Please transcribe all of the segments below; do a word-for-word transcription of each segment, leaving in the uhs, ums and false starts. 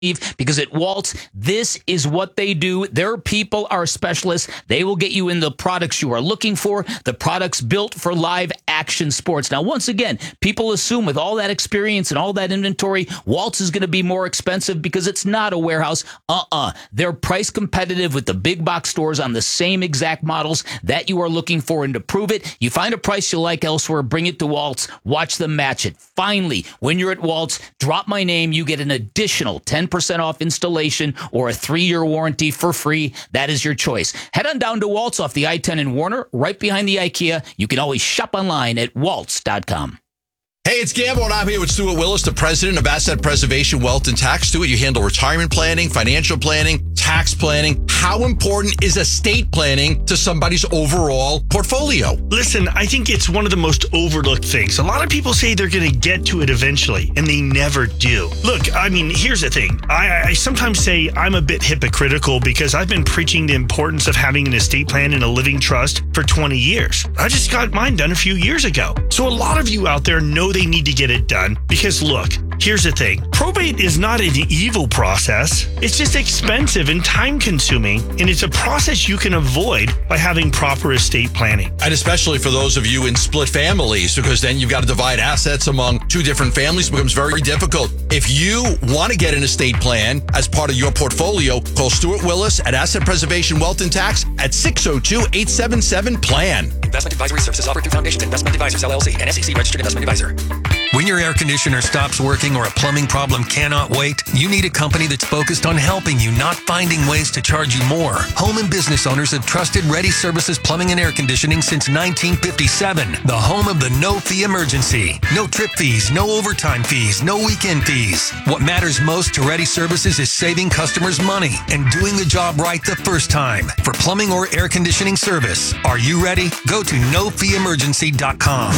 Because at Waltz, this is what they do. Their people are specialists. They will get you in the products you are looking for, the products built for live action sports. Now, once again, people assume with all that experience and all that inventory, Waltz is going to be more expensive because it's not a warehouse. Uh-uh. They're price competitive with the big box stores on the same exact models that you are looking for. And to prove it, you find a price you like elsewhere, bring it to Waltz, watch them match it. Finally, when you're at Waltz, drop my name, you get an additional ten percent off installation or a three-year warranty for free. That is your choice. Head on down to Waltz off the I ten in Warner, right behind the IKEA. You can always shop online at waltz dot com. Hey, it's Gambo, and I'm here with Stuart Willis, the president of Asset Preservation Wealth and Tax. Stuart, you handle retirement planning, financial planning, tax planning. How important is estate planning to somebody's overall portfolio? Listen, I think it's one of the most overlooked things. A lot of people say they're going to get to it eventually, and they never do. Look, I mean, here's the thing. I, I sometimes say I'm a bit hypocritical because I've been preaching the importance of having an estate plan and a living trust for twenty years. I just got mine done a few years ago. So a lot of you out there know they need to get it done because look, here's the thing. Probate is not an evil process. It's just expensive and time consuming, and it's a process you can avoid by having proper estate planning. And especially for those of you in split families, because then you've got to divide assets among two different families. It becomes very difficult. If you want to get an estate plan as part of your portfolio, call Stuart Willis at Asset Preservation Wealth and Tax at six oh two, eight seven seven, PLAN. Investment advisory services offered through Foundations Investment Advisors, L L C, and S E C registered investment advisor. When your air conditioner stops working or a plumbing problem cannot wait, you need a company that's focused on helping you, not finding ways to charge you more. Home and business owners have trusted Ready Services Plumbing and Air Conditioning since nineteen fifty-seven. The home of the no-fee emergency. No trip fees, no overtime fees, no weekend fees. What matters most to Ready Services is saving customers money and doing the job right the first time. For plumbing or air conditioning service, are you ready? Go to no fee emergency dot com.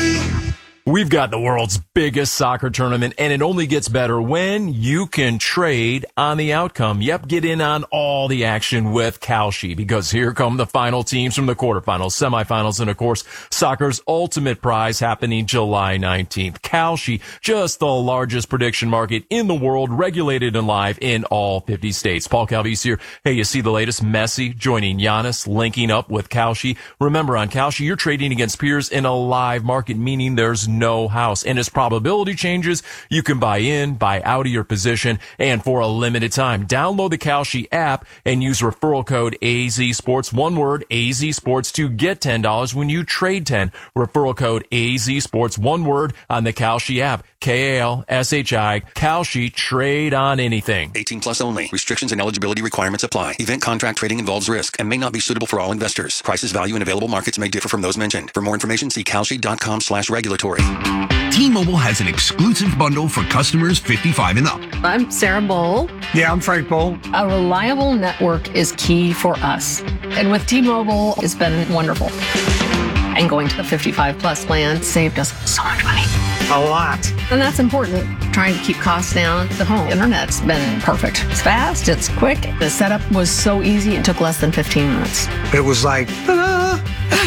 We've got the world's biggest soccer tournament, and it only gets better when you can trade on the outcome. Yep, get in on all the action with Kalshi, because here come the final teams from the quarterfinals, semifinals, and of course, soccer's ultimate prize happening July nineteenth. Kalshi, just the largest prediction market in the world, regulated and live in all fifty states. Paul Calvise here. Hey, you see the latest? Messi joining Giannis, linking up with Kalshi. Remember, on Kalshi, you're trading against peers in a live market, meaning there's no house. And as probability changes, you can buy in, buy out of your position, and for a limited time. Download the Kalshi app and use referral code A Z Sports, one word, A Z Sports, to get ten dollars when you trade ten. Referral code A Z Sports, one word, on the Kalshi app. K A L S H I, Kalshi, trade on anything. eighteen plus only. Restrictions and eligibility requirements apply. Event contract trading involves risk and may not be suitable for all investors. Prices, value, and available markets may differ from those mentioned. For more information, see kalshi dot com slash regulatory. T-Mobile has an exclusive bundle for customers fifty-five and up. I'm Sarah Bowl. Yeah, I'm Frank Bowl. A reliable network is key for us. And with T-Mobile, it's been wonderful. And going to the fifty-five plus plan saved us so much money. A lot. And that's important. Trying to keep costs down. The home internet's been perfect. It's fast, it's quick. The setup was so easy, it took less than fifteen minutes. It was like, ta-da!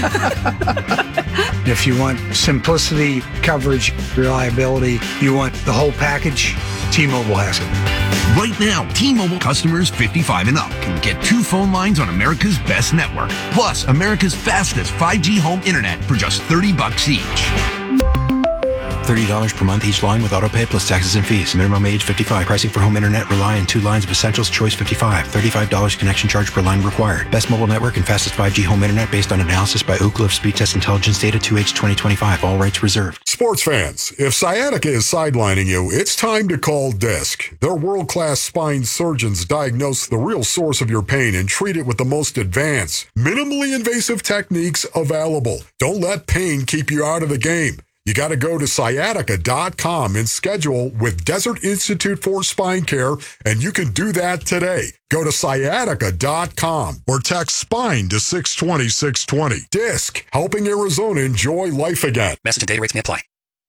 If you want simplicity, coverage, reliability, you want the whole package, T-Mobile has it. Right now, T-Mobile customers fifty-five and up can get two phone lines on America's best network, plus America's fastest five G home internet for just thirty bucks each. thirty dollars per month each line with autopay plus taxes and fees. Minimum age fifty-five. Pricing for home internet rely on two lines of Essentials Choice fifty-five. thirty-five dollars connection charge per line required. Best mobile network and fastest five G home internet based on analysis by Ookla of Speed Test Intelligence Data two H twenty twenty-five. All rights reserved. Sports fans, if sciatica is sidelining you, it's time to call Disc. Their world-class spine surgeons diagnose the real source of your pain and treat it with the most advanced, minimally invasive techniques available. Don't let pain keep you out of the game. You got to go to sciatica dot com and schedule with Desert Institute for Spine Care, and you can do that today. Go to sciatica dot com or text SPINE to six twenty, six twenty. Disc, helping Arizona enjoy life again. Message and data rates may apply.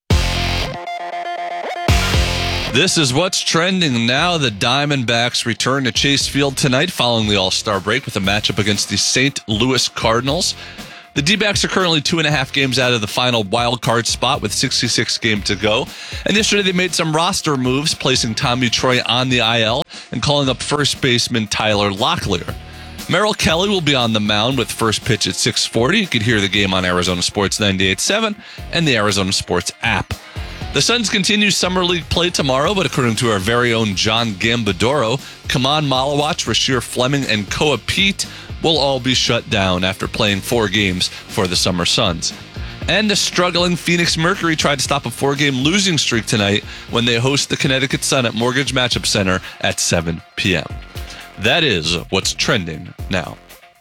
This is what's trending now. The Diamondbacks return to Chase Field tonight following the All-Star break with a matchup against the Saint Louis Cardinals. The D-backs are currently two and a half games out of the final wild card spot with sixty-six games to go. And yesterday they made some roster moves, placing Tommy Troy on the I L and calling up first baseman Tyler Locklear. Merrill Kelly will be on the mound with first pitch at six forty. You could hear the game on Arizona Sports ninety-eight point seven and the Arizona Sports app. The Suns continue Summer League play tomorrow, but according to our very own John Gambadoro, Kaman Malawach, Rasheer Fleming, and Koa Pete will all be shut down after playing four games for the Summer Suns. And the struggling Phoenix Mercury tried to stop a four-game losing streak tonight when they host the Connecticut Sun at Mortgage Matchup Center at seven p.m. That is what's trending now.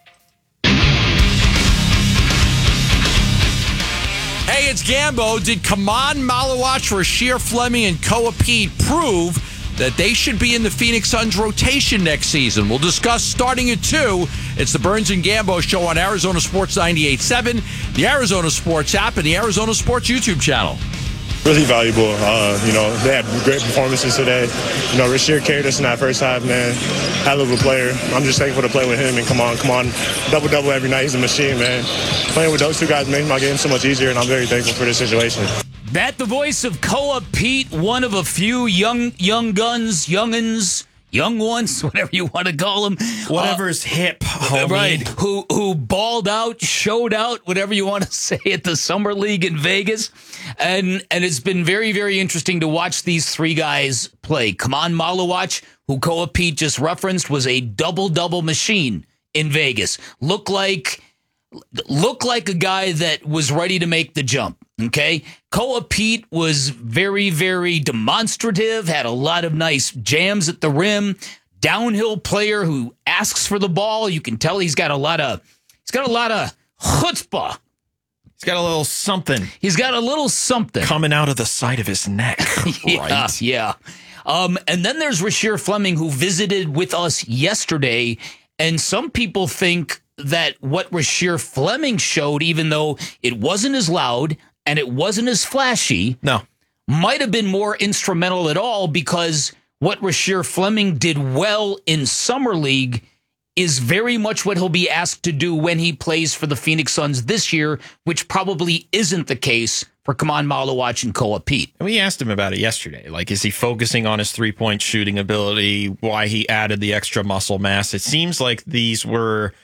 Hey, it's Gambo. Did Kaman Malawach, Rasheer Fleming, and Koa Pete prove that they should be in the Phoenix Suns rotation next season? We'll discuss starting at two. It's the Burns and Gambo Show on Arizona Sports ninety-eight point seven, the Arizona Sports app, and the Arizona Sports YouTube channel. Really valuable. Uh, you know, they had great performances today. You know, Rasheer carried us in that first half, man. Hell of a player. I'm just thankful to play with him. And come on, come on, double-double every night. He's a machine, man. Playing with those two guys makes my game so much easier, and I'm very thankful for this situation. That the voice of Koa Pete, one of a few young young guns, youngins, young ones, whatever you want to call them. Whatever's uh, hip, homie. Right. Who, who balled out, showed out, whatever you want to say, at the Summer League in Vegas. And and it's been very, very interesting to watch these three guys play. Kaman Malawach, who Koa Pete just referenced, was a double-double machine in Vegas. Looked like, looked like a guy that was ready to make the jump. Okay, Koa Pete was very, very demonstrative, had a lot of nice jams at the rim, downhill player who asks for the ball. You can tell he's got a lot of, he's got a lot of chutzpah. He's got a little something. He's got a little something coming out of the side of his neck. yeah, right? yeah. Um, and then there's Rasheer Fleming, who visited with us yesterday, and some people think that what Rasheer Fleming showed, even though it wasn't as loud and it wasn't as flashy, no, might have been more instrumental at all, because what Rasheer Fleming did well in Summer League is very much what he'll be asked to do when he plays for the Phoenix Suns this year, which probably isn't the case for Kaman Malawach and Koa Pete. And we asked him about it yesterday. Like, is he focusing on his three-point shooting ability? Why he added the extra muscle mass? It seems like these were...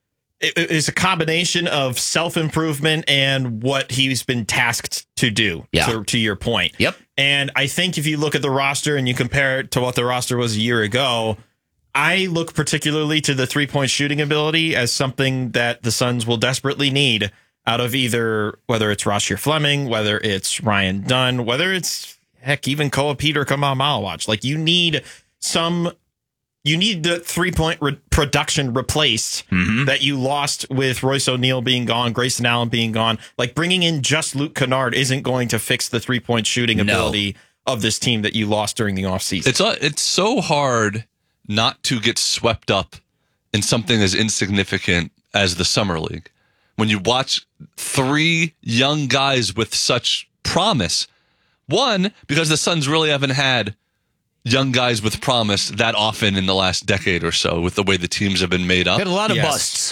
It is a combination of self-improvement and what he's been tasked to do, yeah. to, to your point. Yep. And I think if you look at the roster and you compare it to what the roster was a year ago, I look particularly to the three-point shooting ability as something that the Suns will desperately need out of either, whether it's Rasheer Fleming, whether it's Ryan Dunn, whether it's, heck, even Koa Pete or Kaman Malawach. Like, you need some... You need the three-point re- production replaced mm-hmm. that you lost with Royce O'Neal being gone, Grayson Allen being gone. Like, bringing in just Luke Kennard isn't going to fix the three-point shooting no. ability of this team that you lost during the offseason. It's uh, it's so hard not to get swept up in something as insignificant as the Summer League. When you watch three young guys with such promise. One, because the Suns really haven't had young guys with promise that often in the last decade or so, with the way the teams have been made up. Had a lot of yes. busts.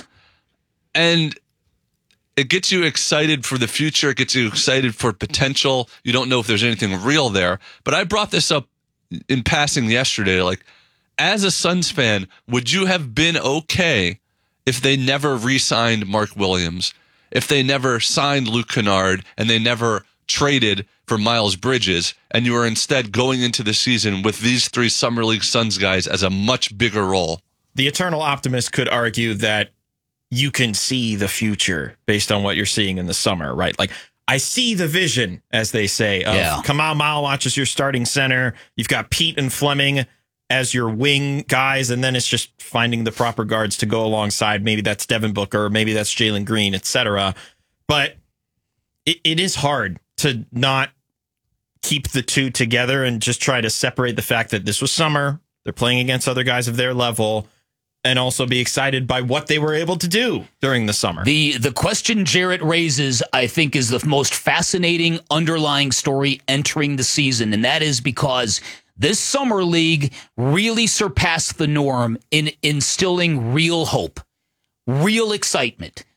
And it gets you excited for the future. It gets you excited for potential. You don't know if there's anything real there. But I brought this up in passing yesterday. Like, as a Suns fan, would you have been okay if they never re-signed Mark Williams, if they never signed Luke Kennard, and they never traded for Miles Bridges, and you were instead going into the season with these three Summer League Suns guys as a much bigger role? The eternal optimist could argue that you can see the future based on what you're seeing in the summer, right? Like, I see the vision, as they say, of yeah. Kaman Malawach as your starting center. You've got Pete and Fleming as your wing guys, and then it's just finding the proper guards to go alongside. Maybe that's Devin Booker, maybe that's Jalen Green, et cetera. But it, it is hard to not keep the two together and just try to separate the fact that this was summer, they're playing against other guys of their level, and also be excited by what they were able to do during the summer. The the question Jarrett raises, I think, is the most fascinating underlying story entering the season, and that is because this summer league really surpassed the norm in instilling real hope, real excitement.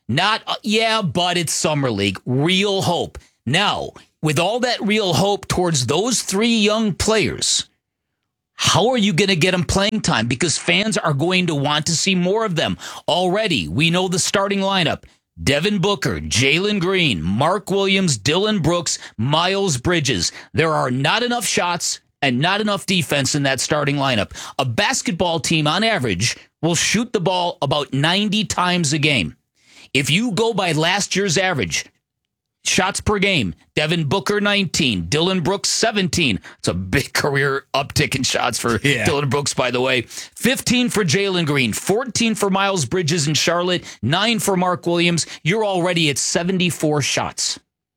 Not, uh, yeah, but it's Summer League. Real hope. Now, with all that real hope towards those three young players, how are you going to get them playing time? Because fans are going to want to see more of them. Already, we know the starting lineup. Devin Booker, Jalen Green, Mark Williams, Dylan Brooks, Miles Bridges. There are not enough shots and not enough defense in that starting lineup. A basketball team, on average, will shoot the ball about ninety times a game. If you go by last year's average, shots per game, Devin Booker nineteen, Dylan Brooks seventeen. It's a big career uptick in shots for yeah. Dylan Brooks, by the way. fifteen for Jalen Green, fourteen for Miles Bridges in Charlotte, nine for Mark Williams. You're already at seventy-four shots.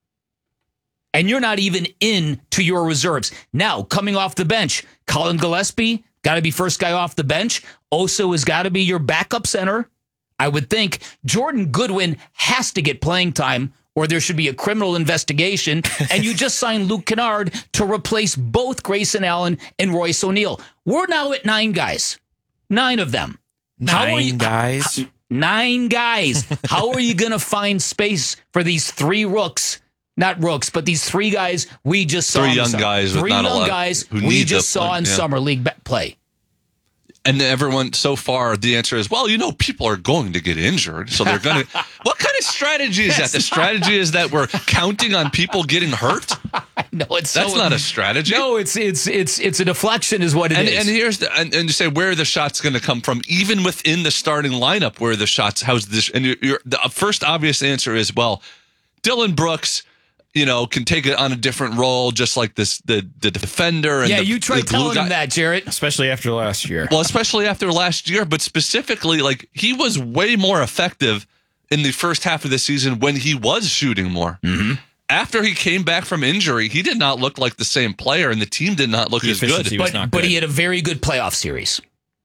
And you're not even in to your reserves. Now, coming off the bench, Colin Gillespie, got to be first guy off the bench. Oso has got to be your backup center. I would think Jordan Goodwin has to get playing time, or there should be a criminal investigation, and you just signed Luke Kennard to replace both Grayson Allen and Royce O'Neal. We're now at nine guys. Nine of them. Nine you, guys? How, nine guys. How are you going to find space for these three rooks? Not rooks, but these three guys we just saw. Three young guys. Three young young guys we just saw play, in yeah. Summer League play. And everyone, so far, the answer is, well, you know, people are going to get injured, so they're going to... What kind of strategy is that? The strategy is that we're counting on people getting hurt? No, it's That's so, not a strategy. No, it's it's it's it's a deflection is what it and, is. And here's the... And, and you say, where are the shots going to come from? Even within the starting lineup, where are the shots? How's this... And you're, you're, the first obvious answer is, well, Dylan Brooks... you know, can take it on a different role, just like this the the defender. And yeah, the, you tried the glue telling guy. him that, Jarrett. Especially after last year. Well, especially after last year, but specifically, like, he was way more effective in the first half of the season when he was shooting more. Mm-hmm. After he came back from injury, he did not look like the same player, and the team did not look the as good. Was but not but good. he had a very good playoff series.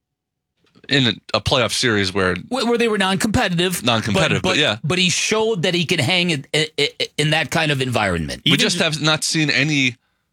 In a, a playoff series where... Where they were non-competitive. Non-competitive, but, but yeah. But he showed that he can hang in, in, in that kind of environment. We just have not seen any...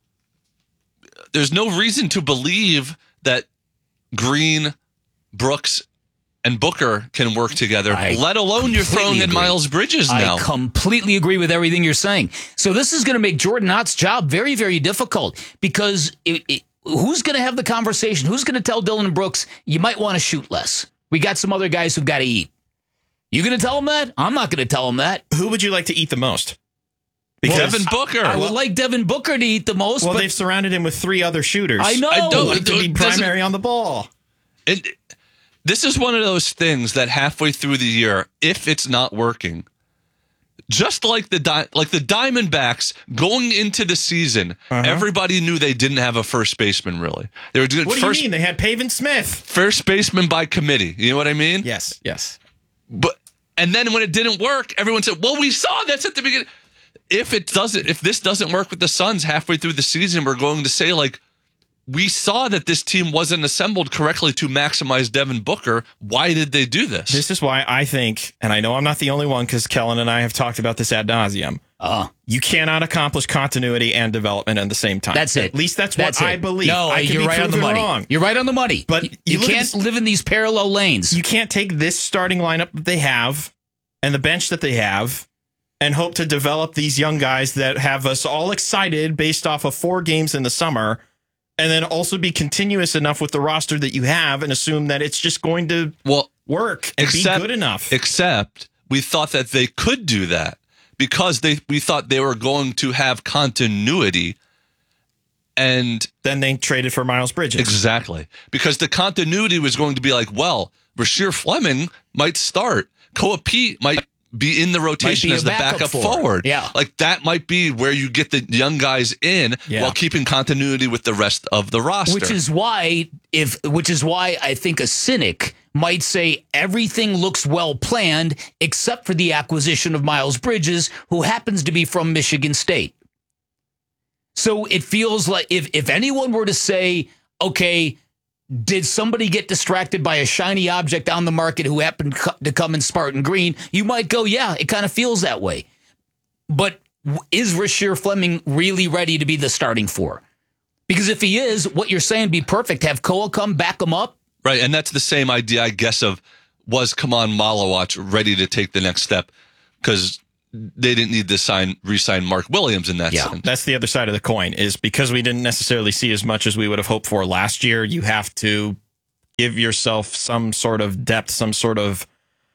There's no reason to believe that Green, Brooks, and Booker can work together, I let alone you're throwing in agree. Miles Bridges now. I completely agree with everything you're saying. So this is going to make Jordan Knott's job very, very difficult because it, it, who's going to have the conversation? Who's going to tell Dylan Brooks, you might want to shoot less? We got some other guys who've got to eat. You going to tell him that? I'm not going to tell him that. Who would you like to eat the most? Because Devin Booker. I, I would like Devin Booker to eat the most. Well, but they've surrounded him with three other shooters. I know. I don't like to be It doesn't- primary on the ball. It, this is one of those things that halfway through the year, if it's not working, just like the Di- like the Diamondbacks going into the season, Uh-huh. everybody knew they didn't have a first baseman. Really, they were doing What do first you mean? They had Pavin Smith. first baseman by committee. You know what I mean? Yes, yes. But and then when it didn't work, everyone said, "Well, we saw this at the beginning." If it doesn't, if this doesn't work with the Suns halfway through the season, we're going to say, like, we saw that this team wasn't assembled correctly to maximize Devin Booker. Why did they do this? This is why I think, and I know I'm not the only one because Kellen and I have talked about this ad nauseum. Uh, you cannot accomplish continuity and development at the same time. That's it. At least that's, That's what it. I believe. No, I you're right on the money. Wrong. You're right on the money. But you, you you can't this, live in these parallel lanes. You can't take this starting lineup that they have and the bench that they have and hope to develop these young guys that have us all excited based off of four games in the summer, and then also be continuous enough with the roster that you have and assume that it's just going to well work and except, be good enough. Except we thought that they could do that because they we thought they were going to have continuity. And then they traded for Miles Bridges. Exactly. Because the continuity was going to be like, well, Rasheer Fleming might start. Koa Pete might be in the rotation as the backup, backup forward. Yeah. Like that might be where you get the young guys in yeah. while keeping continuity with the rest of the roster. Which is why if which is why I think a cynic might say everything looks well planned except for the acquisition of Miles Bridges, who happens to be from Michigan State. So it feels like if if anyone were to say, okay, did somebody get distracted by a shiny object on the market who happened to come in Spartan Green? You might go, yeah, it kind of feels that way. But is Rasheer Fleming really ready to be the starting four? Because if he is, what you're saying would be perfect. Have Koa come back him up. Right, and that's the same idea, I guess, of was Kaman Malawach ready to take the next step? because they didn't need to sign re-sign Mark Williams in that yeah, sense. That's the other side of the coin, is because we didn't necessarily see as much as we would have hoped for last year, you have to give yourself some sort of depth, some sort of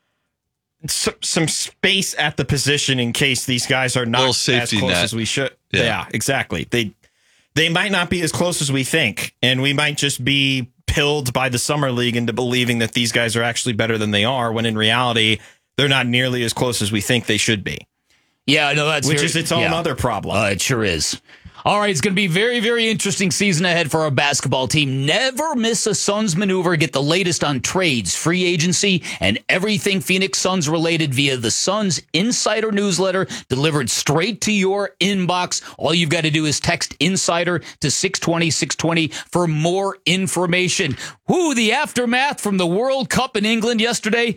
some space at the position in case these guys are not as close net. as we should. Yeah. yeah, exactly. They they might not be as close as we think, and we might just be pilled by the summer league into believing that these guys are actually better than they are, when in reality they're not nearly as close as we think they should be. Yeah, no, that's which very, is its own yeah. other problem. Uh, it sure is. All right, it's going to be very, very interesting season ahead for our basketball team. Never miss a Suns maneuver. Get the latest on trades, free agency, and everything Phoenix Suns related via the Suns Insider newsletter delivered straight to your inbox. All you've got to do is text Insider to six twenty, six twenty for more information. Whoo, the aftermath from the World Cup in England yesterday.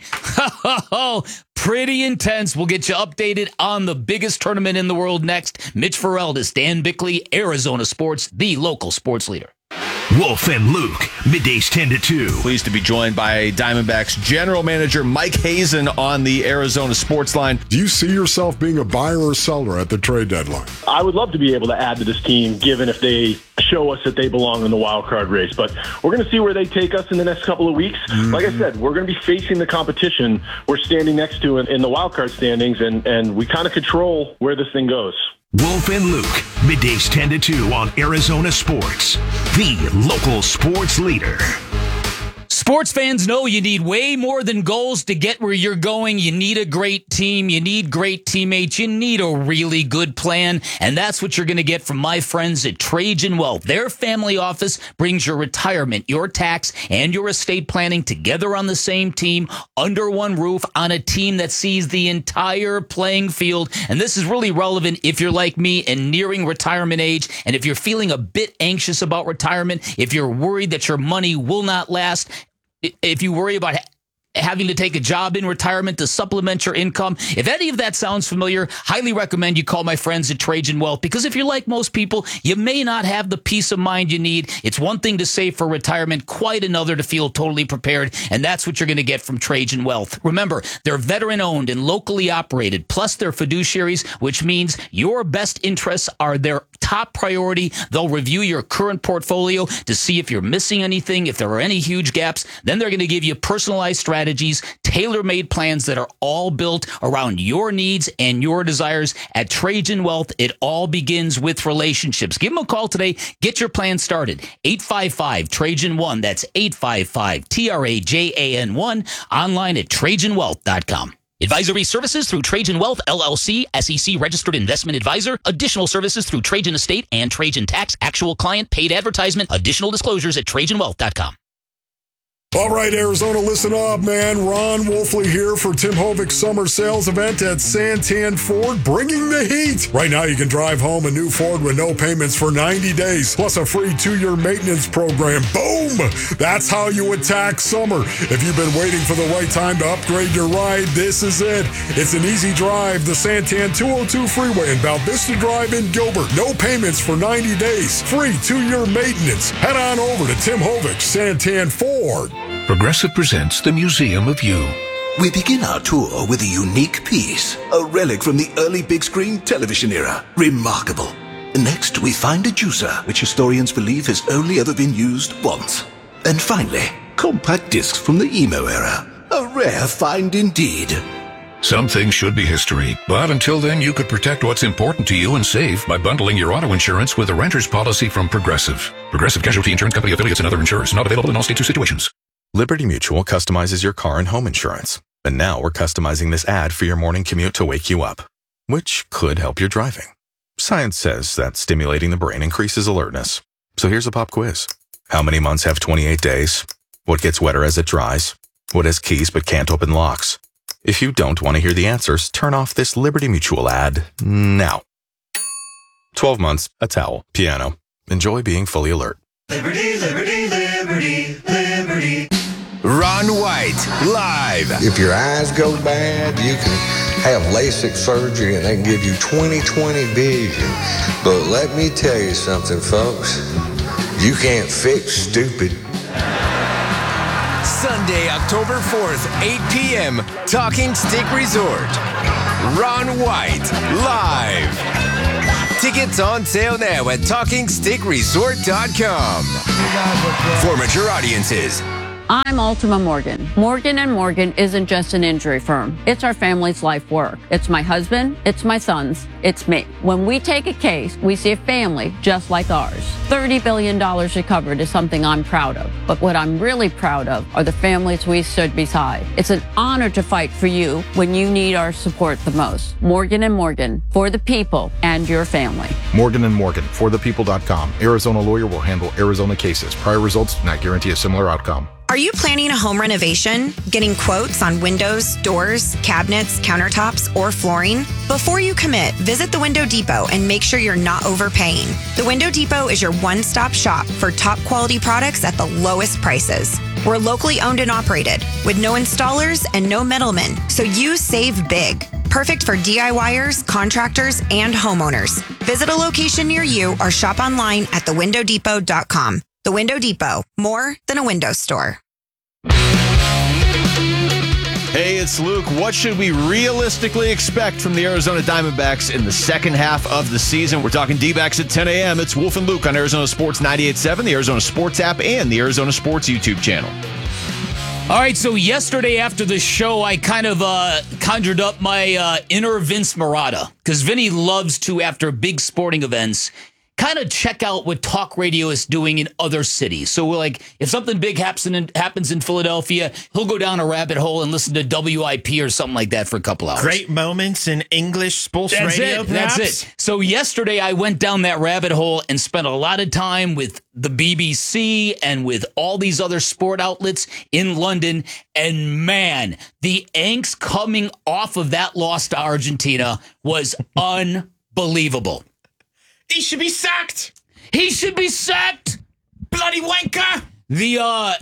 Pretty intense. We'll get you updated on the biggest tournament in the world next. Mitch Ferraldis, Dan Bickley, Arizona Sports, the local sports leader. Wolf and Luke, middays ten to two. Pleased to be joined by Diamondbacks General Manager Mike Hazen on the Arizona Sports Line. Do you see yourself being a buyer or seller at the trade deadline? I would love to be able to add to this team, given if they show us that they belong in the wild card race. But we're going to see where they take us in the next couple of weeks. Mm-hmm. Like I said, we're going to be facing the competition we're standing next to in, in the wild card standings, and, and we kind of control where this thing goes. Wolf and Luke, middays ten to two on Arizona Sports, the local sports leader. Sports fans know you need way more than goals to get where you're going. You need a great team. You need great teammates. You need a really good plan. And that's what you're going to get from my friends at Trajan Wealth. Their family office brings your retirement, your tax, and your estate planning together on the same team, under one roof, on a team that sees the entire playing field. And this is really relevant if you're like me and nearing retirement age. And if you're feeling a bit anxious about retirement, if you're worried that your money will not last, if you worry about having to take a job in retirement to supplement your income, if any of that sounds familiar, highly recommend you call my friends at Trajan Wealth, because if you're like most people, you may not have the peace of mind you need. It's one thing to save for retirement, quite another to feel totally prepared, and that's what you're going to get from Trajan Wealth. Remember, they're veteran-owned and locally operated, plus they're fiduciaries, which means your best interests are their top priority. They'll review your current portfolio to see if you're missing anything, if there are any huge gaps. Then they're going to give you personalized strategies, tailor-made plans that are all built around your needs and your desires. At Trajan Wealth, it all begins with relationships. Give them a call today. Get your plan started. eight five five, Trajan one. That's eight five five, T R A J A N one. Online at Trajan Wealth dot com. Advisory services through Trajan Wealth, L L C, S E C registered investment advisor. Additional services through Trajan Estate and Trajan Tax. Actual client paid advertisement. Additional disclosures at Trajan Wealth dot com. All right, Arizona, listen up, man. Ron Wolfley here for Tim Hovic's summer sales event at Santan Ford, bringing the heat. Right now, you can drive home a new Ford with no payments for ninety days, plus a free two-year maintenance program. Boom! That's how you attack summer. If you've been waiting for the right time to upgrade your ride, this is it. It's an easy drive, the Santan two oh two Freeway in Val Vista Drive in Gilbert. No payments for ninety days. Free two-year maintenance. Head on over to Tim Hovic's Santan Ford. Progressive presents the Museum of You. We begin our tour with a unique piece, a relic from the early big screen television era. Remarkable. Next, we find a juicer, which historians believe has only ever been used once. And finally, compact discs from the emo era. A rare find indeed. Some things should be history, but until then, you could protect what's important to you and save by bundling your auto insurance with a renter's policy from Progressive. Progressive Casualty Insurance Company affiliates and other insurers. Not available in all states or situations. Liberty Mutual customizes your car and home insurance. And now we're customizing this ad for your morning commute to wake you up, which could help your driving. Science says that stimulating the brain increases alertness. So here's a pop quiz. How many months have twenty-eight days? What gets wetter as it dries? What has keys but can't open locks? If you don't want to hear the answers, turn off this Liberty Mutual ad now. twelve months, a towel, piano. Enjoy being fully alert. Liberty, liberty, liberty, liberty. Ron White, live. If your eyes go bad, you can have LASIK surgery and they can give you twenty twenty vision. But let me tell you something, folks. You can't fix stupid. Sunday, October fourth, eight p.m., Talking Stick Resort. Ron White, live. Tickets on sale now at talking stick resort dot com. For mature audiences. I'm Ultima Morgan. Morgan and Morgan isn't just an injury firm. It's our family's life work. It's my husband. It's my sons. It's me. When we take a case, we see a family just like ours. thirty billion dollars recovered is something I'm proud of. But what I'm really proud of are the families we stood beside. It's an honor to fight for you when you need our support the most. Morgan and Morgan, for the people and your family. Morgan and Morgan, for the people dot com. Arizona lawyer will handle Arizona cases. Prior results do not guarantee a similar outcome. Are you planning a home renovation? Getting quotes on windows, doors, cabinets, countertops, or flooring? Before you commit, visit the Window Depot and make sure you're not overpaying. The Window Depot is your one-stop shop for top quality products at the lowest prices. We're locally owned and operated with no installers and no middlemen, so you save big. Perfect for DIYers, contractors, and homeowners. Visit a location near you or shop online at the window depot dot com. The Window Depot, more than a window store. Hey, it's Luke. What should we realistically expect from the Arizona Diamondbacks in the second half of the season? We're talking D-backs at ten a.m. It's Wolf and Luke on Arizona Sports ninety-eight point seven, the Arizona Sports app, and the Arizona Sports YouTube channel. All right, so yesterday after the show, I kind of uh, conjured up my uh, inner Vince Marotta, because Vinny loves to, after big sporting events, kind of check out what talk radio is doing in other cities. So we're like, if something big happens in, happens in Philadelphia, he'll go down a rabbit hole and listen to W I P or something like that for a couple hours. Great moments in English sports That's radio, it. perhaps? That's it. So yesterday I went down that rabbit hole and spent a lot of time with the B B C and with all these other sport outlets in London. And man, the angst coming off of that loss to Argentina was unbelievable. He should be sacked. He should be sacked. Bloody wanker. The uh,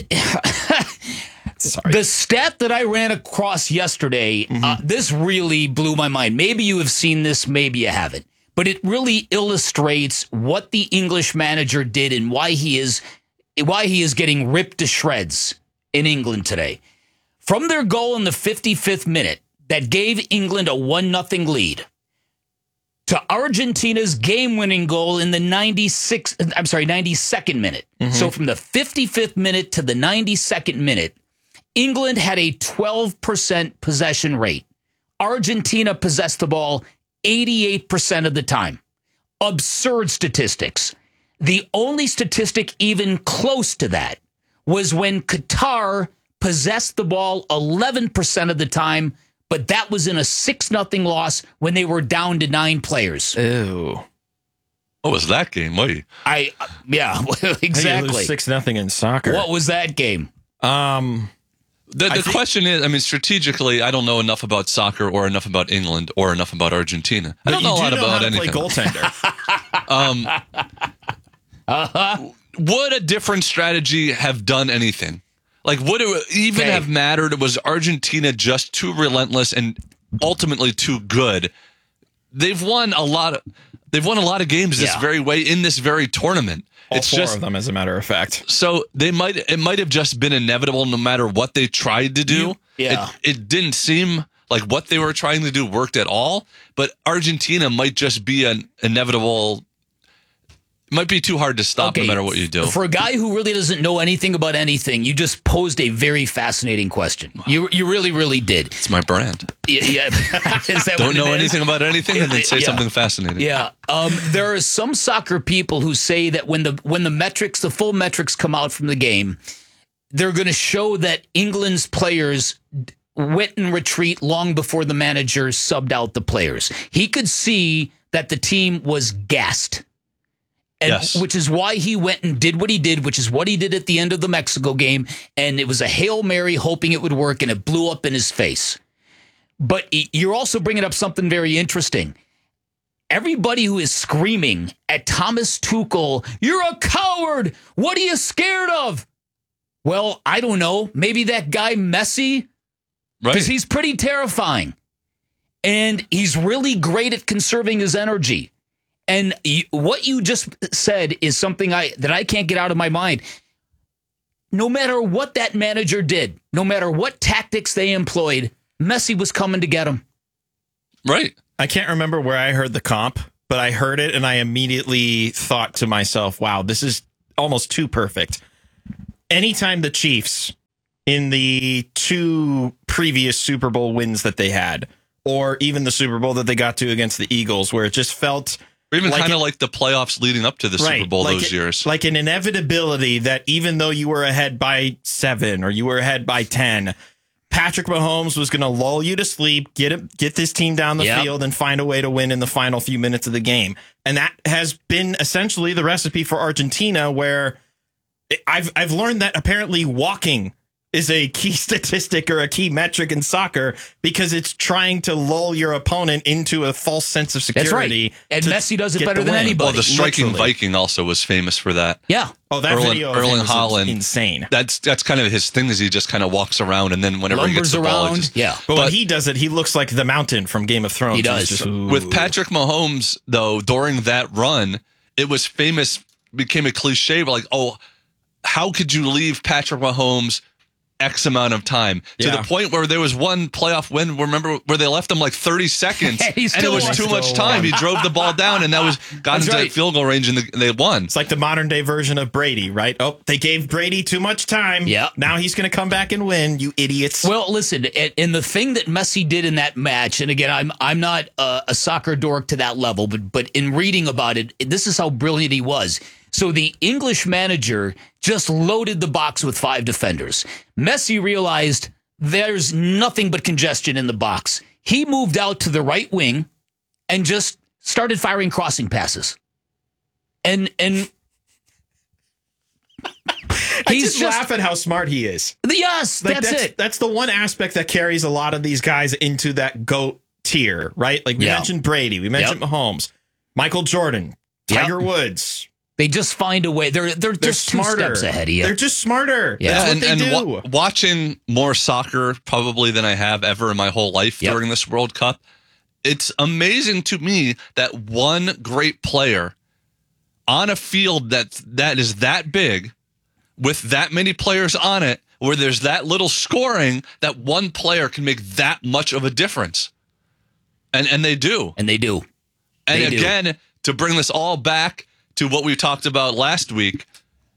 Sorry. the stat that I ran across yesterday, mm-hmm. uh, this really blew my mind. Maybe you have seen this, maybe you haven't. But it really illustrates what the English manager did and why he is why he is getting ripped to shreds in England today. From their goal in the fifty-fifth minute that gave England a one nothing lead, to Argentina's game-winning goal in the ninety-sixth, I'm sorry, ninety-second minute. Mm-hmm. So from the fifty-fifth minute to the ninety-second minute, England had a twelve percent possession rate. Argentina possessed the ball eighty-eight percent of the time. Absurd statistics. The only statistic even close to that was when Qatar possessed the ball eleven percent of the time, but that was in a six nothing loss when they were down to nine players. Ew. What was that game? Wait. I, uh, yeah, exactly. six nothing in soccer. What was that game? Um, the the think- question is, I mean, strategically, I don't know enough about soccer or enough about England or enough about Argentina. I don't know a lot know about how to anything. play goaltender. um, uh-huh. Would a different strategy have done anything? Like, would it even Okay. have mattered? Was Argentina just too relentless and ultimately too good? They've won a lot of they've won a lot of games this Yeah. very way in this very tournament. All it's four just of them, as a matter of fact. so they might it might have just been inevitable no matter what they tried to do. Yeah. It, it didn't seem like what they were trying to do worked at all, but Argentina might just be an inevitable. It might be too hard to stop Okay, no matter what you do. For a guy who really doesn't know anything about anything, you just posed a very fascinating question. You you really, really did. It's my brand. Yeah, yeah. Is that Don't what it know is? anything about anything and then say Yeah. something fascinating. Yeah, um, there are some soccer people who say that when the when the metrics, the full metrics come out from the game, they're going to show that England's players went in retreat long before the manager subbed out the players. He could see that the team was gassed. And, Yes. which is why he went and did what he did, which is what he did at the end of the Mexico game. And it was a Hail Mary hoping it would work, and it blew up in his face. But you're also bringing up something very interesting. Everybody who is screaming at Thomas Tuchel, "You're a coward! What are you scared of?" Well, I don't know. Maybe that guy Messi? Because Right. he's pretty terrifying. And he's really great at conserving his energy. And you, what you just said is something I that I can't get out of my mind. No matter what that manager did, no matter what tactics they employed, Messi was coming to get him. Right. I can't remember where I heard the comp, but I heard it and I immediately thought to myself, wow, this is almost too perfect. Anytime the Chiefs in the two previous Super Bowl wins that they had, or even the Super Bowl that they got to against the Eagles, where it just felt... Or even like kind of it- like the playoffs leading up to the Right, Super Bowl like those it- years. Like an inevitability that even though you were ahead by seven or you were ahead by ten, Patrick Mahomes was going to lull you to sleep, get it, get this team down the Yep. field, and find a way to win in the final few minutes of the game. And that has been essentially the recipe for Argentina, where I've I've learned that apparently walking is a key statistic or a key metric in soccer because it's trying to lull your opponent into a false sense of That's security. right. And to Messi does it get better the than win. anybody. Well, the striking Literally. Viking also was famous for that. Yeah. Oh, that Erling, video of him Erling was Haaland, insane. That's that's kind of his thing. Is he just kind of walks around and then whenever he gets Lumbers the ball, he around. just, Yeah. But, when he does it, he looks like the Mountain from Game of Thrones. He does. He's just, ooh. with Patrick Mahomes though, during that run, it was famous, became a cliche. Like, oh, how could you leave Patrick Mahomes X amount of time to Yeah. the point where there was one playoff win, remember, where they left him like thirty seconds He and it still was won. too much Still time. won. He drove the ball down and that was got That's into right. field goal range and the, they won. It's like the modern day version of Brady, right? Oh, they gave Brady too much time. Yeah. Now he's going to come back and win, you idiots. Well, listen, and and the thing that Messi did in that match, and again, I'm I'm not a, a soccer dork to that level, but but in reading about it, this is how brilliant he was. So the English manager just loaded the box with five defenders. Messi realized there's nothing but congestion in the box. He moved out to the right wing and just started firing crossing passes. And and I he's just, just laugh at how smart he is. yes, Like, that's, that's it. That's the one aspect that carries a lot of these guys into that GOAT tier, right? Like we Yeah. mentioned Brady, we mentioned Mahomes, Michael Jordan, Yep. Tiger Woods. They just find a way. They're they're, They're just two smarter. steps ahead of you. They're just smarter. Yeah. That's what and, they and do. wa- watching more soccer probably than I have ever in my whole life Yep. during this World Cup, it's amazing to me that one great player on a field that that is that big with that many players on it, where there's that little scoring, that one player can make that much of a difference. And and they do. and they do. And They do. again, to bring this all back to what we talked about last week,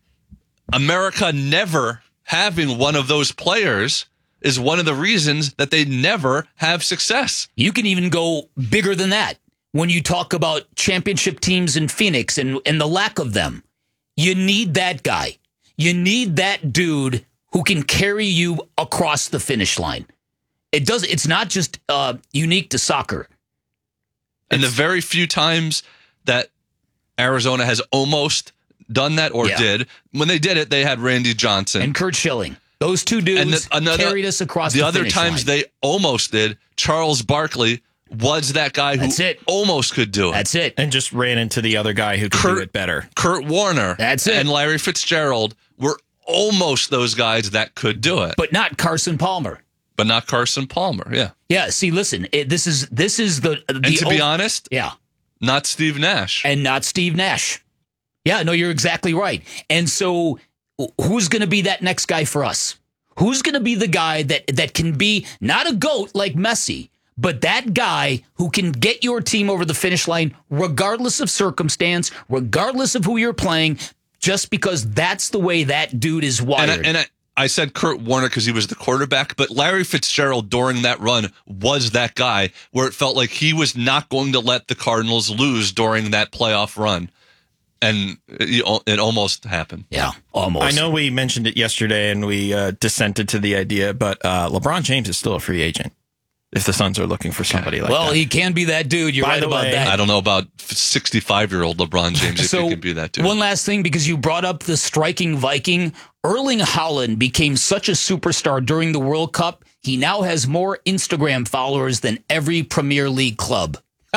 America never having one of those players is one of the reasons that they never have success. You can even go bigger than that. When you talk about championship teams in Phoenix and, and the lack of them, you need that guy. You need that dude who can carry you across the finish line. It does. It's not just uh, unique to soccer. And the very few times that Arizona has almost done that or Yeah. did, when they did it, they had Randy Johnson. And Kurt Schilling. Those two dudes And the- another- carried us across the, the other finish times line. they almost did, Charles Barkley was that guy who That's it. almost could do it. That's it. And just ran into the other guy who could Kurt- do it better. Kurt Warner That's it. and Larry Fitzgerald were almost those guys that could do it, But not Carson Palmer. but not Carson Palmer. Yeah. Yeah. See, listen. It, this is this is the the And to be ul- honest, yeah. not Steve Nash. And not Steve Nash. Yeah, no, you're exactly right. And so who's going to be that next guy for us? Who's going to be the guy that, that can be not a GOAT like Messi, but that guy who can get your team over the finish line regardless of circumstance, regardless of who you're playing, just because that's the way that dude is wired. And I, and I, I said Kurt Warner because he was the quarterback, but Larry Fitzgerald during that run was that guy where it felt like he was not going to let the Cardinals lose during that playoff run. And it, it almost happened. Yeah, almost. I know we mentioned it yesterday and we uh, dissented to the idea, but uh, LeBron James is still a free agent if the Suns are looking for somebody like well, that. he can be that dude. You're By right the about way- that. I don't know about sixty-five-year-old LeBron James if So, he can be that dude. One last thing, because you brought up the striking Viking. Erling Haaland became such a superstar during the World Cup. He now has more Instagram followers than every Premier League club.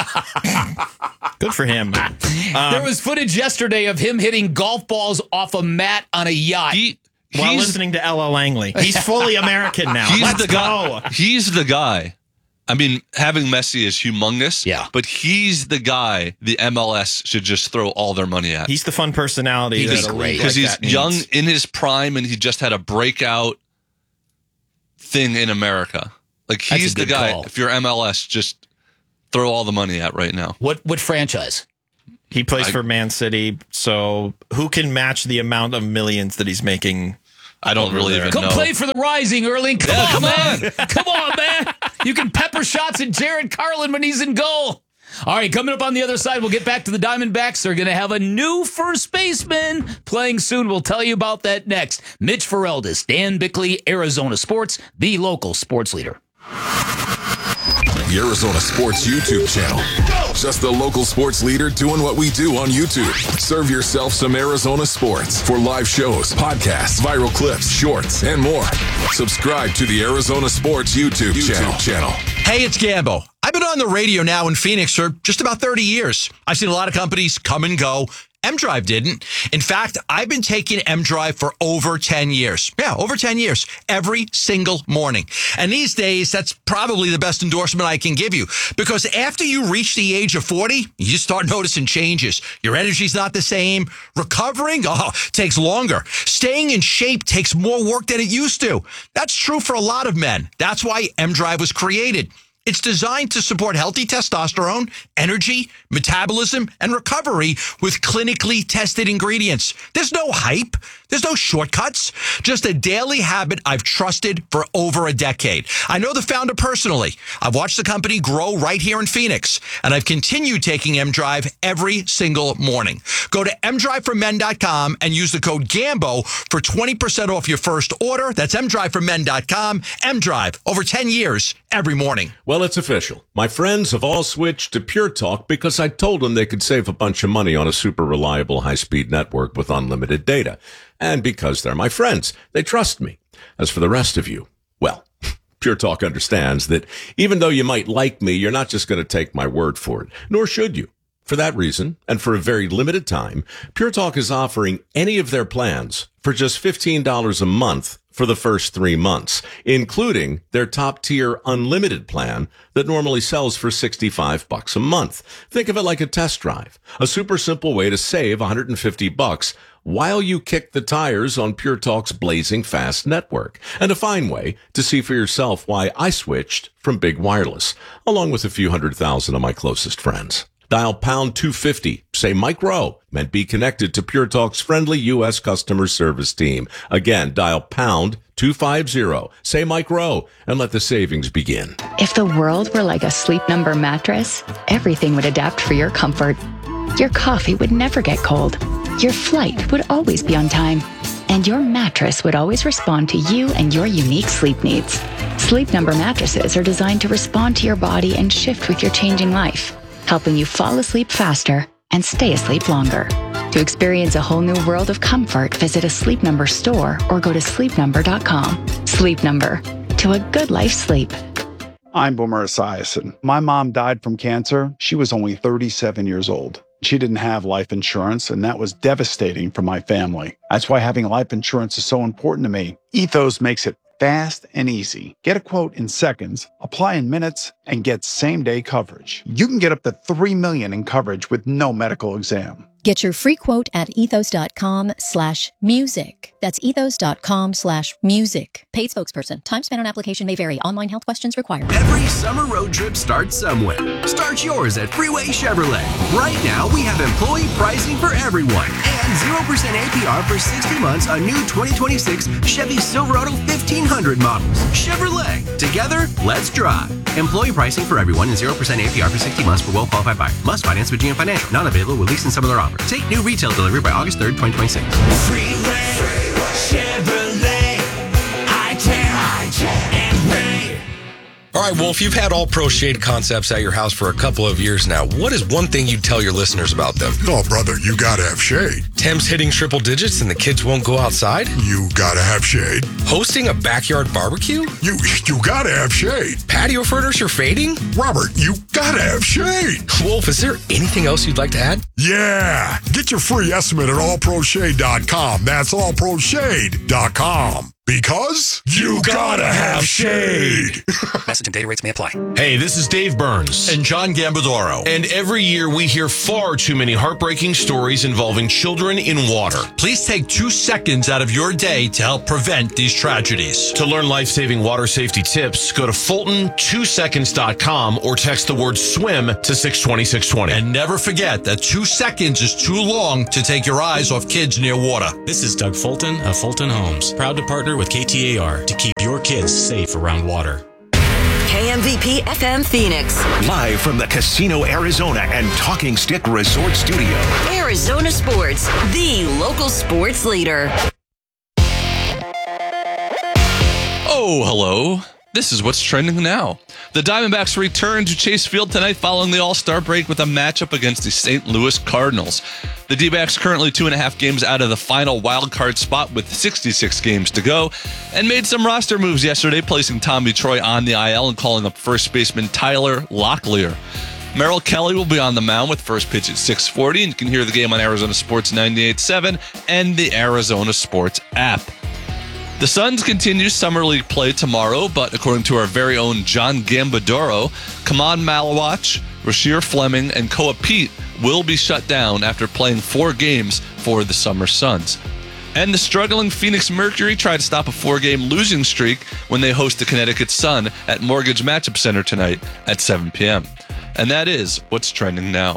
Good for him. Um, there was footage yesterday of him hitting golf balls off a mat on a yacht. He, while he's, listening to Ella Langley. He's fully American now. he's Let's the guy. go. He's the guy. I mean, having Messi is humongous. Yeah. But he's the guy the M L S should just throw all their money at. He's the fun personality. He's that a great. league Because like he's that young, needs. in his prime, and he just had a breakout thing in America. Like, That's he's a the good guy. call. If you're M L S, just throw all the money at right now. What what franchise? He plays I- for Man City, so who can match the amount of millions that he's making? I don't over really there? even Come know. play for the Rising, Erling. Come Yeah, on, come man. Come on, man. You can pepper shots at Jared Carlin when he's in goal. All right, coming up on the other side, we'll get back to the Diamondbacks. They're going to have a new first baseman playing soon. We'll tell you about that next. Mitch Ferreldis, Dan Bickley, Arizona Sports, the local sports leader. The Arizona Sports YouTube channel. Just the local sports leader doing what we do on YouTube. Serve yourself some Arizona sports for live shows, podcasts, viral clips, shorts, and more. Subscribe to the Arizona Sports YouTube, YouTube channel. channel. Hey, it's Gambo. I've been on the radio now in Phoenix for just about thirty years. I've seen a lot of companies come and go. M-Drive didn't. In fact, I've been taking M-Drive for over ten years. Yeah, over ten years. Every single morning. And these days, that's probably the best endorsement I can give you. Because after you reach the age of forty, you start noticing changes. Your energy's not the same. Recovering, oh, takes longer. Staying in shape takes more work than it used to. That's true for a lot of men. That's why M-Drive was created. It's designed to support healthy testosterone, energy, metabolism, and recovery with clinically tested ingredients. There's no hype. There's no shortcuts. Just a daily habit I've trusted for over a decade. I know the founder personally. I've watched the company grow right here in Phoenix, and I've continued taking M-Drive every single morning. Go to m drive for men dot com and use the code GAMBO for twenty percent off your first order. That's m drive for men dot com. M-Drive, over ten years, every morning. Well, it's official. My friends have all switched to Pure Talk because I told them they could save a bunch of money on a super reliable high-speed network with unlimited data. And because they're my friends, they trust me. As for the rest of you, well, Pure Talk understands that even though you might like me, you're not just going to take my word for it, nor should you. For that reason, and for a very limited time, Pure Talk is offering any of their plans for just fifteen dollars a month for the first three months, including their top-tier unlimited plan that normally sells for sixty-five bucks a month. Think of it like a test drive, a super simple way to save one hundred fifty bucks while you kick the tires on Pure Talk's blazing fast network, and a fine way to see for yourself why I switched from Big Wireless, along with a few hundred thousand of my closest friends. Dial pound two fifty, say Mike Rowe, and be connected to Pure Talk's friendly U S customer service team. Again, dial pound two fifty, say Mike Rowe, and let the savings begin. If the world were like a Sleep Number mattress, everything would adapt for your comfort. Your coffee would never get cold. Your flight would always be on time. And your mattress would always respond to you and your unique sleep needs. Sleep Number mattresses are designed to respond to your body and shift with your changing life, helping you fall asleep faster and stay asleep longer. To experience a whole new world of comfort, visit a Sleep Number store or go to sleep number dot com. Sleep Number, to a good life sleep. I'm Boomer Esiason. My mom died from cancer. She was only thirty-seven years old. She didn't have life insurance, and that was devastating for my family. That's why having life insurance is so important to me. Ethos makes it fast and easy. Get a quote in seconds, apply in minutes, and get same-day coverage. You can get up to three million dollars in coverage with no medical exam. Get your free quote at ethos.com slash music. That's ethos.com slash music. Paid spokesperson. Time spent on application may vary. Online health questions required. Every summer road trip starts somewhere. Start yours at Freeway Chevrolet. Right now, we have employee pricing for everyone and zero percent A P R for sixty months on new twenty twenty-six Chevy Silverado fifteen hundred models. Chevrolet. Together, let's drive. Employee pricing for everyone and zero percent A P R for sixty months for well-qualified buyer. Must finance with G M Financial. Not available with lease and some other offers. Take new retail delivery by August third, twenty twenty-six. Freeway, Chevrolet, I-ten, I-ten, and Ray. All right, well, if you've had All Pro Shade Concepts at your house for a couple of years now, what is one thing you'd tell your listeners about them? Oh, brother, you gotta have shade. Tim's hitting triple digits and the kids won't go outside? You gotta have shade. Hosting a backyard barbecue? You you gotta have shade. Patio furniture fading? Robert, you gotta have shade. Wolf, is there anything else you'd like to add? Yeah. Get your free estimate at all pro shade dot com. That's all pro shade dot com. Because you gotta have shade. Message and data rates may apply. Hey, this is Dave Burns. And John Gambadoro. And every year we hear far too many heartbreaking stories involving children in water. Please take two seconds out of your day to help prevent these tragedies. To learn life-saving water safety tips, go to Fulton two seconds dot com or text the word swim to six twenty, six twenty. And never forget that two seconds is too long to take your eyes off kids near water. This is Doug Fulton of Fulton Homes, proud to partner with K T A R to keep your kids safe around water. K M V P F M Phoenix. Live from the Casino Arizona and Talking Stick Resort Studio. Arizona Sports, the local sports leader. Oh, hello. This is what's trending now. The Diamondbacks return to Chase Field tonight following the All-Star break with a matchup against the Saint Louis Cardinals. The D-backs currently two and a half games out of the final wild card spot with sixty-six games to go and made some roster moves yesterday, placing Tommy Troy on the I L and calling up first baseman Tyler Locklear. Merrill Kelly will be on the mound with first pitch at six forty, and you can hear the game on Arizona Sports ninety-eight point seven and the Arizona Sports app. The Suns continue Summer League play tomorrow, but according to our very own John Gambadoro, Kaman Malawach, Rasheer Fleming, and Koa Pete will be shut down after playing four games for the Summer Suns. And the struggling Phoenix Mercury try to stop a four-game losing streak when they host the Connecticut Sun at Mortgage Matchup Center tonight at seven p.m. And that is what's trending now.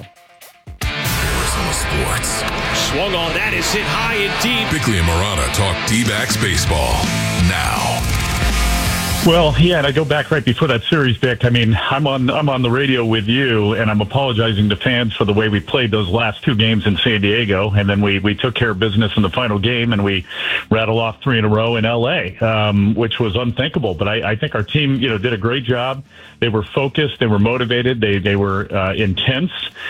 Arizona Sports. Swung on, that is hit high and deep. Bickley and Marana talk D-backs baseball now. Well, yeah, and I go back right before that series, Vic. I mean, I'm on I'm on the radio with you, and I'm apologizing to fans for the way we played those last two games in San Diego, and then we, we took care of business in the final game, and we rattled off three in a row in L A, um, which was unthinkable. But I, I think our team, you know, did a great job. They were focused, they were motivated, they they were uh, intense,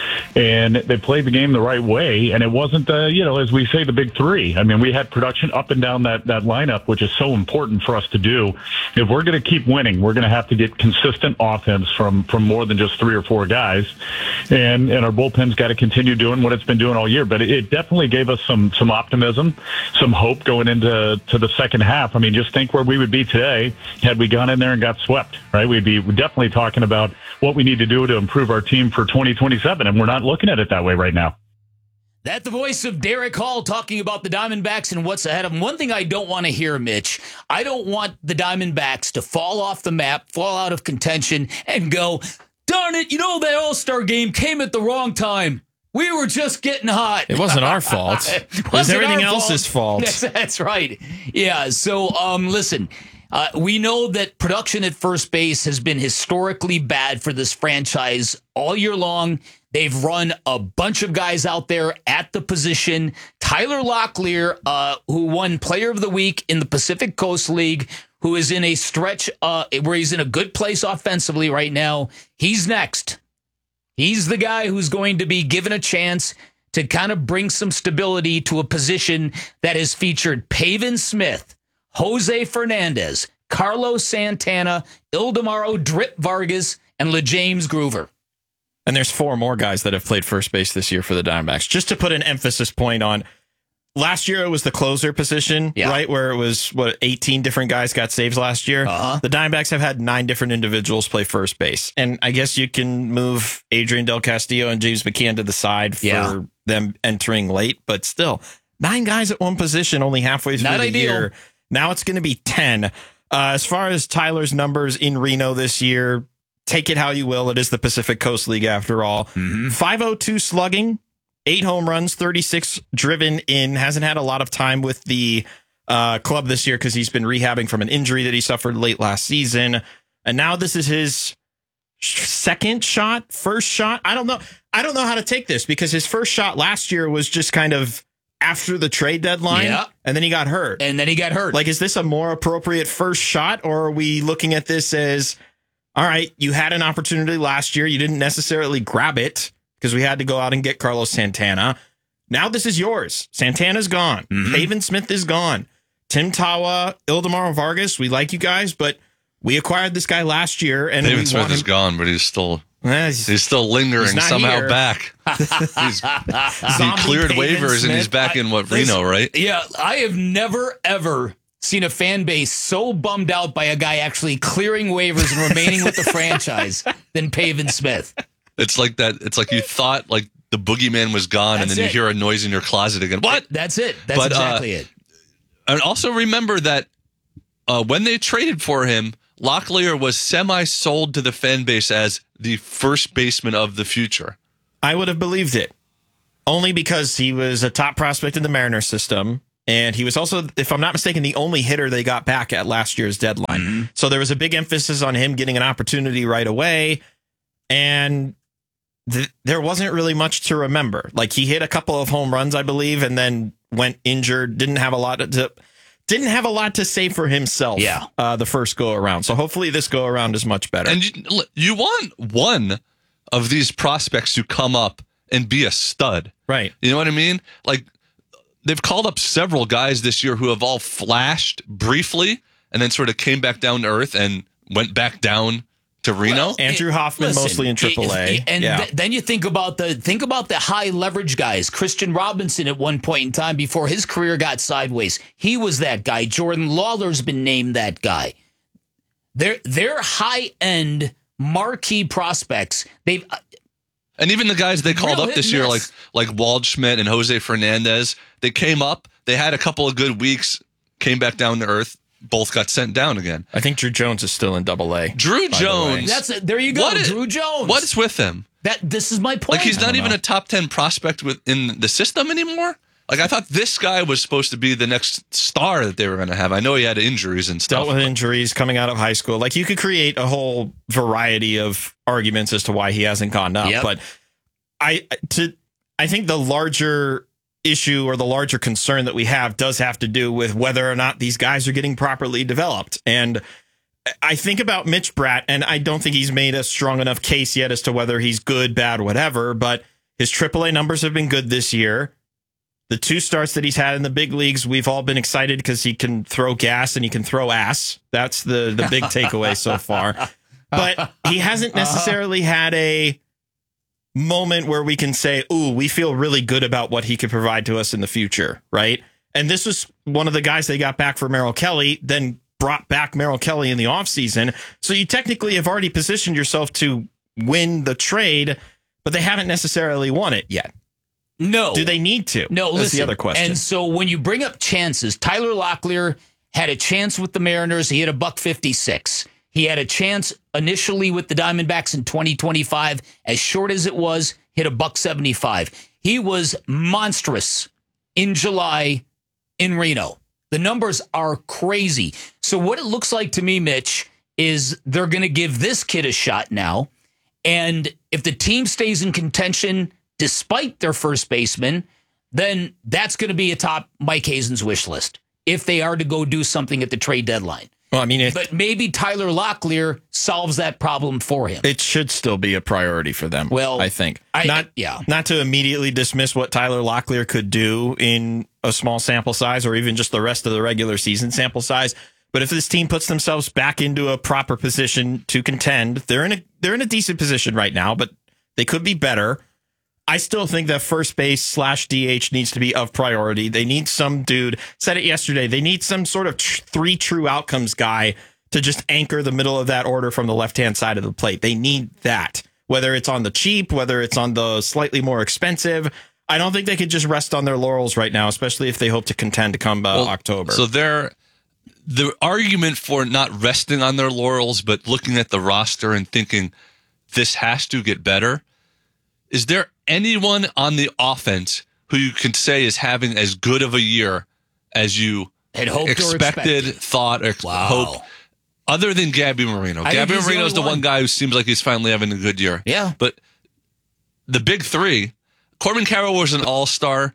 and they played the game the right way. And it wasn't, uh, you know, as we say, the big three. I mean, we had production up and down that that lineup, which is so important for us to do. If we're going to keep winning, we're going to have to get consistent offense from from more than just three or four guys, and and our bullpen's got to continue doing what it's been doing all year. But it, it definitely gave us some some optimism, some hope going into to the second half. I mean, just think where we would be today had we gone in there and got swept, right? We'd be definitely talking about what we need to do to improve our team for twenty twenty-seven, and we're not looking at it that way right now. That's the voice of Derek Hall talking about the Diamondbacks and what's ahead of them. One thing I don't want to hear, Mitch, I don't want the Diamondbacks to fall off the map, fall out of contention, and go, darn it, you know, that All-Star game came at the wrong time. We were just getting hot. It wasn't our fault. It was everything else's fault. That's, that's right. Yeah, so um, listen, uh, we know that production at first base has been historically bad for this franchise all year long. They've run a bunch of guys out there at the position. Tyler Locklear, uh, who won Player of the Week in the Pacific Coast League, who is in a stretch uh, where he's in a good place offensively right now. He's next. He's the guy who's going to be given a chance to kind of bring some stability to a position that has featured Pavin Smith, Jose Fernandez, Carlos Santana, Ildemaro Drip Vargas, and LeJames Groover. And there's four more guys that have played first base this year for the Diamondbacks. Just to put an emphasis point on, last year it was the closer position, yeah. right? Where it was, what, eighteen different guys got saves last year. Uh-huh. The Diamondbacks have had nine different individuals play first base. And I guess you can move Adrian Del Castillo and James McKeon to the side for yeah. them entering late. But still, nine guys at one position only halfway through Not the ideal. year. Now it's going to be ten. Uh, as far as Tyler's numbers in Reno this year, take it how you will. It is the Pacific Coast League after all. Mm-hmm. five oh two slugging, eight home runs, thirty-six driven in. Hasn't had a lot of time with the uh, club this year because he's been rehabbing from an injury that he suffered late last season. And now this is his second shot, first shot. I don't know. I don't know how to take this because his first shot last year was just kind of after the trade deadline. Yeah. And then he got hurt. And then he got hurt. Like, is this a more appropriate first shot, or are we looking at this as, all right, you had an opportunity last year. You didn't necessarily grab it because we had to go out and get Carlos Santana. Now this is yours. Santana's gone. Mm-hmm. Pavin Smith is gone. Tim Tawa, Ildemaro Vargas, we like you guys, but we acquired this guy last year. And Pavin we Smith want him- is gone, but he's still Eh, he's, he's still lingering he's somehow here. back. he's, he cleared Pavin waivers Smith. and he's back I, in what listen, Reno, right? Yeah, I have never ever seen a fan base so bummed out by a guy actually clearing waivers and remaining with the franchise than Pavin Smith. It's like that. It's like you thought like the boogeyman was gone, That's and then it. you hear a noise in your closet again. What? That's it. That's But, uh, exactly it. And also remember that uh, when they traded for him, Locklear was semi-sold to the fan base as the first baseman of the future. I would have believed it. Only because he was a top prospect in the Mariners system. And he was also, if I'm not mistaken, the only hitter they got back at last year's deadline. Mm-hmm. So there was a big emphasis on him getting an opportunity right away. And th- there wasn't really much to remember. Like, he hit a couple of home runs, I believe, and then went injured. Didn't have a lot to didn't have a lot to say for himself. Yeah. Uh, the first go around. So hopefully this go around is much better. And you, you want one of these prospects to come up and be a stud. Right. You know what I mean? Like, they've called up several guys this year who have all flashed briefly and then sort of came back down to earth and went back down to Reno. Well, Andrew it- Hoffman, listen, mostly in triple A. it- and yeah. th- then you think about the think about the high leverage guys. Christian Robinson at one point in time before his career got sideways, he was that guy. Jordan Lawler's been named that guy. They're they're high end marquee prospects. They've And even the guys they called Real up hit this and year, like miss. like Waldschmidt and Jose Fernandez, they came up, they had a couple of good weeks, came back down to earth, both got sent down again. I think Drew Jones is still in double A. Drew by the way. Jones. that's it. There you go, What is- Drew Jones. What is with him? that? This is my point. Like, he's I not don't even know. a top ten prospect within the system anymore? Like, I thought this guy was supposed to be the next star that they were going to have. I know he had injuries and stuff. Dealt with injuries coming out of high school. Like, you could create a whole variety of arguments as to why he hasn't gone up. Yep. But I to I think the larger issue or the larger concern that we have does have to do with whether or not these guys are getting properly developed. And I think about Mitch Bratt, and I don't think he's made a strong enough case yet as to whether he's good, bad, whatever, but his triple A numbers have been good this year. The two starts that he's had in the big leagues, we've all been excited because he can throw gas and he can throw ass. That's the, the big takeaway so far. But he hasn't necessarily had a moment where we can say, ooh, we feel really good about what he could provide to us in the future, right? And this was one of the guys they got back for Merrill Kelly, then brought back Merrill Kelly in the offseason. So you technically have already positioned yourself to win the trade, but they haven't necessarily won it yet. No. Do they need to? No, That's listen. the other question. And so when you bring up chances, Tyler Locklear had a chance with the Mariners. He hit a buck fifty-six. He had a chance initially with the Diamondbacks in twenty twenty-five. As short as it was, hit a buck seventy-five. He was monstrous in July in Reno. The numbers are crazy. So what it looks like to me, Mitch, is they're going to give this kid a shot now. And if the team stays in contention despite their first baseman, then that's going to be atop Mike Hazen's wish list if they are to go do something at the trade deadline. Well, I mean, it, But maybe Tyler Locklear solves that problem for him. it should still be a priority for them. Well, I think I- not. yeah. Not to immediately dismiss what Tyler Locklear could do in a small sample size, or even just the rest of the regular season sample size. But if this team puts themselves back into a proper position to contend, they're in a they're in a decent position right now, but they could be better. I still think that first base slash D H needs to be of priority. They need some dude, said it yesterday, they need some sort of tr- three true outcomes guy to just anchor the middle of that order from the left-hand side of the plate. They need that, whether it's on the cheap, whether it's on the slightly more expensive. I don't think they could just rest on their laurels right now, especially if they hope to contend to come uh, Well, October. So they're the argument for not resting on their laurels, but looking at the roster and thinking this has to get better. Is there anyone on the offense who you can say is having as good of a year as you Had hoped or expected, expected. thought, or Wow. hoped, other than Gabby Moreno? I think Gabby he's the Moreno is the only one one. guy who seems like he's finally having a good year. Yeah. But the big three, Corbin Carroll was an all-star.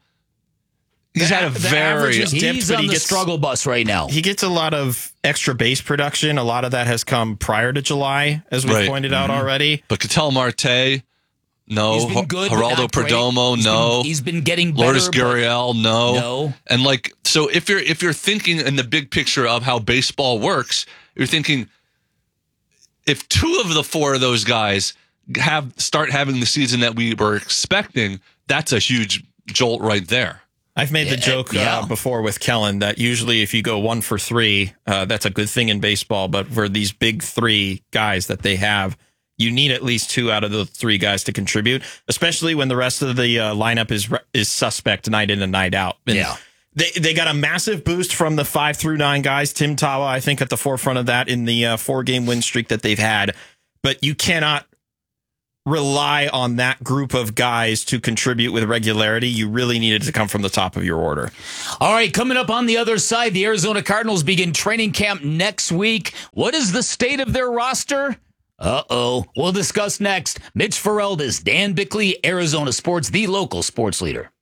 He's The had a a- the very average is dipped, He's but on he the gets- struggle bus right now. He gets a lot of extra base production. A lot of that has come prior to July, as we Right. pointed out already. But Ketel Marte, no. He's been good, but Geraldo not great. Perdomo, He's no. been- he's been getting better, Lourdes but- Gurriel, no. No. And like, so if you're if you're thinking in the big picture of how baseball works, you're thinking if two of the four of those guys have start having the season that we were expecting, that's a huge jolt right there. I've made the joke yeah. uh, before with Kellen that usually if you go one for three, uh, that's a good thing in baseball. But for these big three guys that they have, you need at least two out of the three guys to contribute, especially when the rest of the uh, lineup is is suspect night in and night out. And yeah. They they got a massive boost from the five through nine guys. Tim Tawa, I think, at the forefront of that in the uh, four game win streak that they've had. But you cannot rely on that group of guys to contribute with regularity. You really needed to come from the top of your order. All right, coming up on the other side, the Arizona Cardinals begin training camp next week. What is the state of their roster? Uh-oh. We'll discuss next. Mitch Ferraldis, Dan Bickley, Arizona Sports, the local sports leader.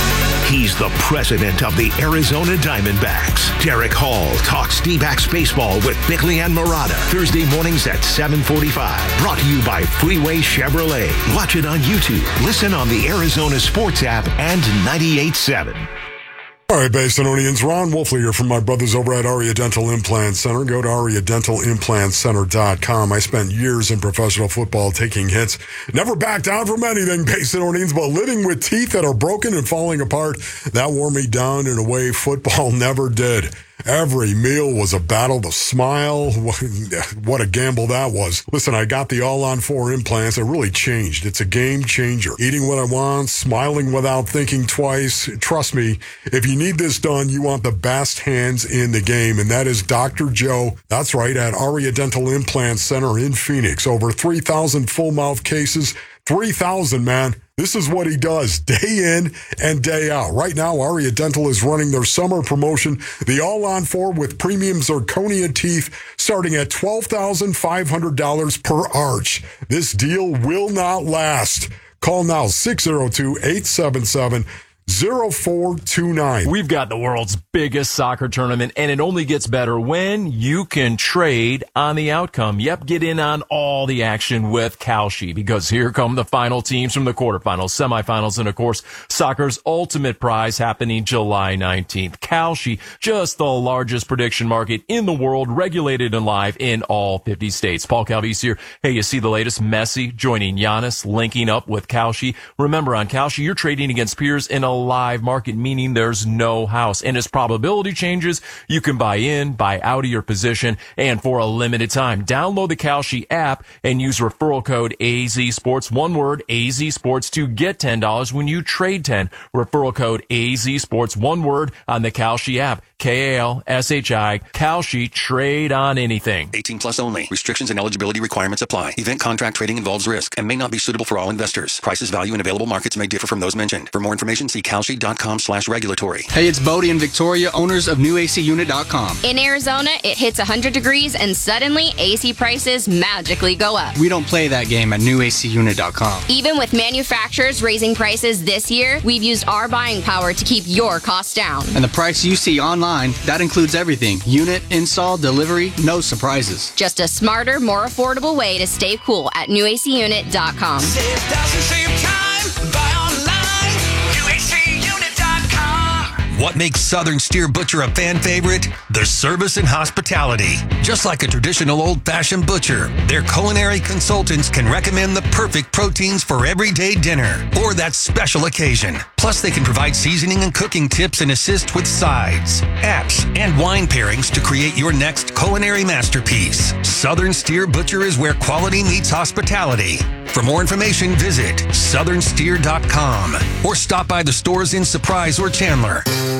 He's the president of the Arizona Diamondbacks. Derek Hall talks D-backs baseball with Bickley and Murata. Thursday mornings at seven forty-five. Brought to you by Freeway Chevrolet. Watch it on YouTube. Listen on the Arizona Sports app and ninety-eight point seven. All right, Basinonians, Ron Wolfley here from my brothers over at Aria Dental Implant Center. Go to aria dental implant center dot com. I spent years in professional football taking hits. Never backed down from anything, Basinonians, but living with teeth that are broken and falling apart, that wore me down in a way football never did. Every meal was a battle to smile. What a gamble that was. Listen, I got the all-on four implants. It really changed. It's a game changer. Eating what I want, smiling without thinking twice. Trust me, if you need this done, you want the best hands in the game, and that is Doctor Joe. That's right, at Aria Dental Implant Center in Phoenix. Over three thousand full-mouth cases. three thousand, man. This is what he does day in and day out. Right now, Aria Dental is running their summer promotion, the all-on four with premium zirconia teeth, starting at twelve thousand five hundred dollars per arch. This deal will not last. Call now, six oh two, eight seven seven, zero four two nine. We've got the world's biggest soccer tournament, and it only gets better when you can trade on the outcome. Yep, get in on all the action with Kalshi, because here come the final teams from the quarterfinals, semifinals, and of course, soccer's ultimate prize happening July nineteenth. Kalshi, just the largest prediction market in the world, regulated and live in all fifty states. Paul Calvise here. Hey, you see the latest? Messi joining Giannis, linking up with Kalshi. Remember, on Kalshi, you're trading against peers in a live market, meaning there's no house. And as probability changes, you can buy in, buy out of your position, and for a limited time, download the Kalshi app and use referral code A Z Sports, one word, A Z Sports, to get ten dollars when you trade ten. Referral code A Z Sports, one word, on the Kalshi app. K A L S H I, Kalshi, trade on anything. eighteen plus only. Restrictions and eligibility requirements apply. Event contract trading involves risk and may not be suitable for all investors. Prices, value, and available markets may differ from those mentioned. For more information, see kalshi.com slash regulatory. Hey, it's Bodie and Victoria, owners of new A C unit dot com. In Arizona, it hits one hundred degrees and suddenly A C prices magically go up. We don't play that game at new A C unit dot com. Even with manufacturers raising prices this year, we've used our buying power to keep your costs down. And the price you see online, that includes everything. Unit, install, delivery, no surprises. Just a smarter, more affordable way to stay cool at new A C unit dot com. Save thousands, save time, buy online, new A C unit dot com. What makes Southern Steer Butcher a fan favorite? The service and hospitality. Just like a traditional old-fashioned butcher, their culinary consultants can recommend the perfect proteins for everyday dinner or that special occasion. Plus, they can provide seasoning and cooking tips and assist with sides, apps, and wine pairings to create your next culinary masterpiece. Southern Steer Butcher is where quality meets hospitality. For more information, visit southern steer dot com or stop by the stores in Surprise or Chandler.